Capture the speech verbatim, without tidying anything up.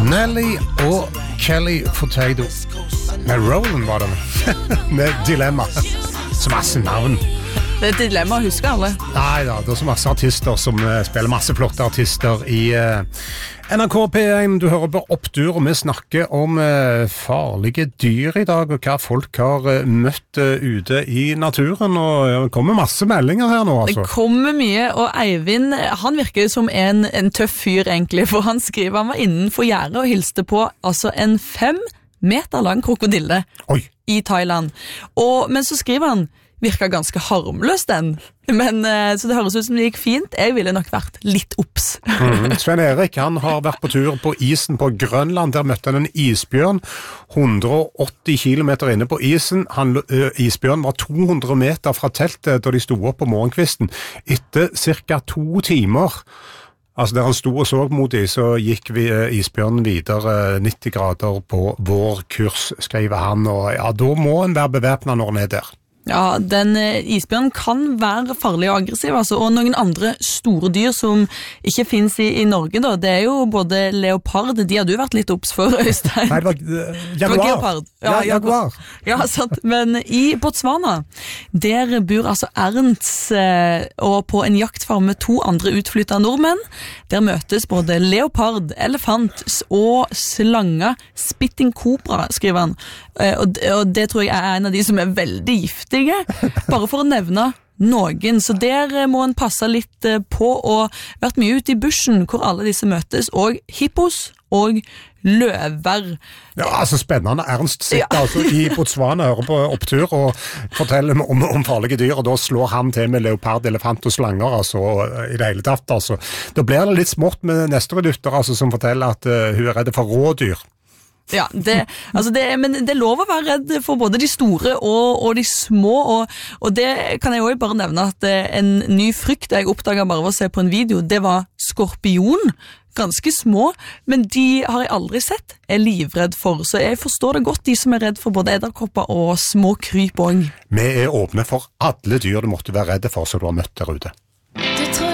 Nelly og Kelly Furtado. Med Roland var det. Med Dilemma. Så masse navn. Det er et dilemma, husker alle. Nei da, det er så masse artister som uh, spiller masse flotte artister i uh, N R K P én. Du hører på Opptur, og vi snakker om uh, farlige dyr i dag, og hva folk har uh, møtt uh, ute i naturen, og uh, det kommer masse meldinger her nå, altså. Det kommer mye, og Eivind, han virker som en, en tøff fyr egentlig, for han skriver han var innenfor gjerdet og hilste på altså en fem meter lang krokodille Oi. I Thailand. Og, men så skriver han, virker ganske harmløs den, men så det høres ut som det gikk fint. Jeg ville nok vært litt opps. mm. Sven Erik, han har vært på tur på isen på Grønland. Der møtte han en isbjørn, hundre og åtti kilometer inne på isen. Han, ø, isbjørn var to hundre meter fra teltet da de sto opp på morgenkvisten. Etter cirka to timer, altså der han sto og så mot dem, så gikk vi uh, isbjørnen videre nitti grader på vår kurs, skriver han. Og ja, da må han være bevæpnet når han er der. Ja, den isbjørnen kan være farlig og aggressiv, altså, og noen andre store dyr som ikke finnes i, i Norge da, det er jo både leopard, de har du vært litt opps for, Øystein. Nei, det var uh, jaguar. Ja, ja, jaguar. Ja, sant, men i Botswana, der bor altså Ernst, eh, og på en jaktfarm med to andre utflyttede nordmenn, der møtes både leopard, elefant og slange, spitting cobra, skriver han, eh, og, og det tror jeg er en av de som er veldig giftige, bare for å nevne noen, så der må en passe litt på og vært mye ute i bushen hvor alle disse møtes, og hippos og løver. Ja, altså spennende. Ernst sitter ja. altså i Botswana, hører på Opptur og forteller om, om farlige dyr, og da slår han til med leopard, elefant og slanger, altså, i det hele tatt, altså. Da blir det litt smått med neste redutter, altså, som forteller at uh, hun er redd for rådyr. Ja, det, altså det, men det er lov å være redd for både de store og, og de små, og, og det kan jeg også bare nevne at en ny frykt jeg oppdaget bare ved å se på en video, det var skorpion, ganske små, men de har jeg aldri sett, er livredd for, så jeg forstår det godt, de som er redd for både edderkopper og små kryp også. Vi er åpne for alle dyr du måtte være redde for, så du har møtt der ute.